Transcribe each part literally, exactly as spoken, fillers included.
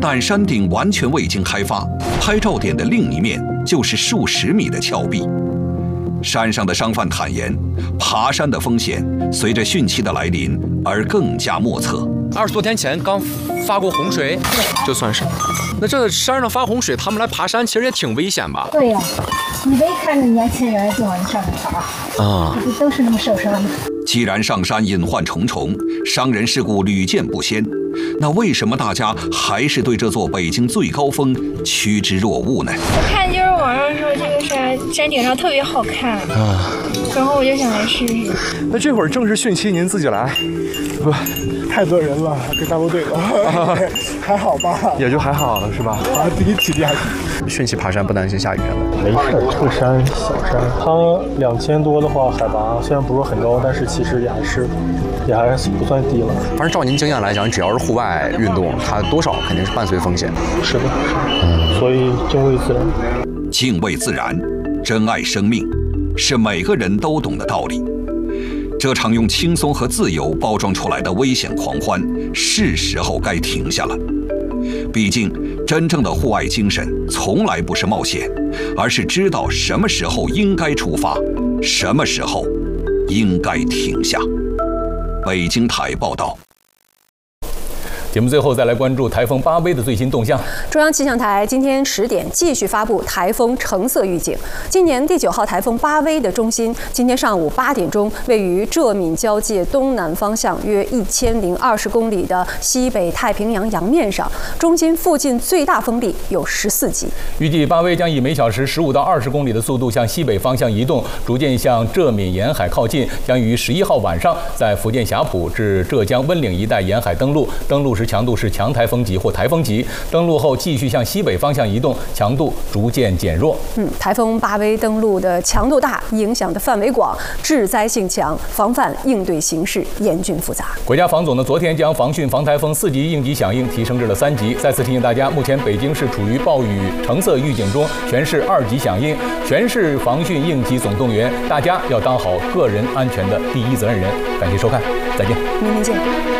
但山顶完全未经开发，拍照点的另一面就是数十米的峭壁。山上的商贩坦言，爬山的风险随着汛期的来临而更加莫测。 二十多天前刚发过洪水，这算什么？那这山上发洪水，他们来爬山其实也挺危险吧？ 对呀、啊，你没看着年轻人就往上面爬啊，都是那么受伤的。 既然上山隐患重重，伤人事故屡见不鲜，那为什么大家还是对这座北京最高峰趋之若鹜呢？ 我看就是网上说这个山山顶上特别好看啊，然后我就想来试试。 那这会儿正是汛期，您自己来？不， 太多人了，跟大部队了，啊、还好吧？ 也就还好了，是吧？ 啊，第一体力还行。 汛期爬山不担心下雨了？ 没事，这个山小山，它两千多的话，海拔虽然不是很高，但是其实也还是也还是不算低了。 反正照您经验来讲，只要是户外运动，它多少肯定是伴随风险。 是的，嗯，所以敬畏自然。 敬畏自然，珍爱生命，是每个人都懂的道理。这场用轻松和自由包装出来的危险狂欢，是时候该停下了。毕竟，真正的户外精神从来不是冒险，而是知道什么时候应该出发，什么时候应该停下。北京台报道。 节目最后再来关注台风巴威的最新动向。 中央气象台今天十点继续发布台风橙色预警。今年第九号台风巴威的中心，今天上午八点钟，位于浙闽交界东南方向约一千零二十公里的西北太平洋洋面上，中心附近最大风力有十四级。 预计巴威将以每小时十五到二十公里的速度向西北方向移动，逐渐向浙闽沿海靠近，将于十一号晚上在福建霞浦至浙江温岭一带沿海登陆。登陆时强度是强台风级或台风级，登陆后继续向西北方向移动，强度逐渐减弱。 嗯，台风巴威登陆的强度大，影响的范围广，致灾性强，防范应对形势严峻复杂。 国家防总呢昨天将防汛防台风四级应急响应提升至了三级。再次提醒大家，目前北京市处于暴雨橙色预警中，全市二级响应，全市防汛应急总动员，大家要当好个人安全的第一责任人。感谢收看，再见， 明天见。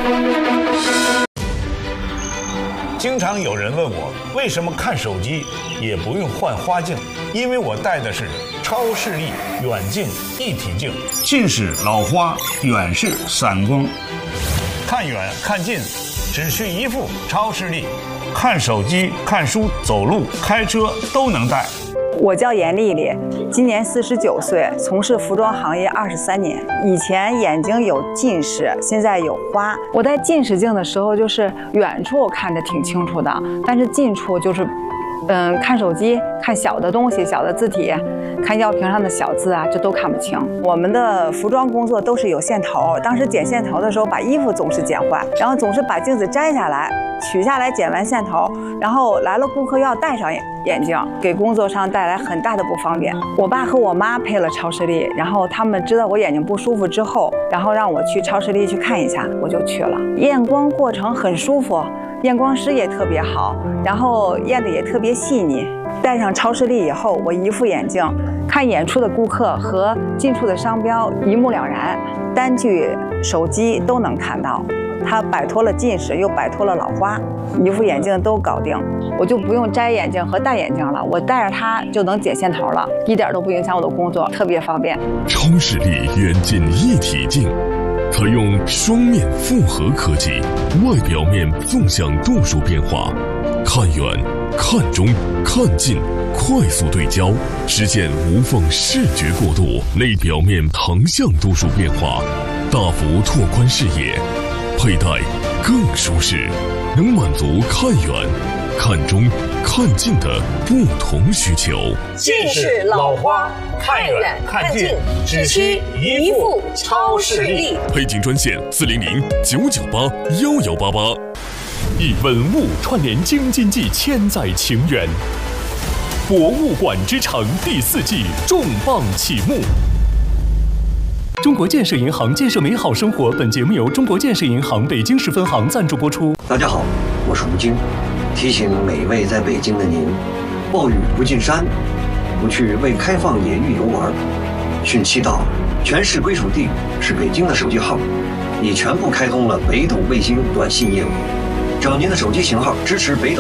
经常有人问我，为什么看手机也不用换花镜？因为我戴的是超视力远近一体镜，近视、老花，远视、散光，看远看近只需一副超视力，看手机、看书、走路、开车都能戴。 我叫严丽丽，今年四十九岁，从事服装行业二十三年。以前眼睛有近视，现在有花。我戴近视镜的时候，就是远处看着挺清楚的，但是近处就是，嗯，看手机、看小的东西、小的字体、看药瓶上的小字啊，这都看不清。我们的服装工作都是有线头，当时剪线头的时候，把衣服总是剪坏，然后总是把镜子摘下来。取下来剪完线头，然后来了顾客要戴上眼镜，给工作上带来很大的不方便。我爸和我妈配了超视力，然后他们知道我眼睛不舒服之后，然后让我去超视力去看一下，我就去了。验光过程很舒服，验光师也特别好，然后验的也特别细腻。戴上超视力以后，我一副眼镜看远处的顾客和近处的商标一目了然，单据、手机都能看到。它摆脱了近视，又摆脱了老花，一副眼镜都搞定，我就不用摘眼镜和戴眼镜了，我戴着它就能剪线头了，一点都不影响我的工作，特别方便。 超视力远近一体镜，采用双面复合科技，外表面纵向度数变化，看远、看中、看近，快速对焦，实现无缝视觉过渡；内表面横向度数变化，大幅拓宽视野。佩戴更舒适，能满足看远、看中、看近的不同需求。 近视、老花，看远看近，只需一副超视力。 配镜专线四零零九九八幺幺八八。以文物串联京津冀千载情缘，博物馆之城第四季重磅启幕。中国建设银行建设美好生活，本节目由中国建设银行北京市分行赞助播出。 大家好，我是吴京，提醒每位在北京的您，暴雨不进山，不去未开放野域游玩。汛期到，全市归属地是北京的手机号，已全部开通了北斗卫星短信业务，只要您的手机型号支持北斗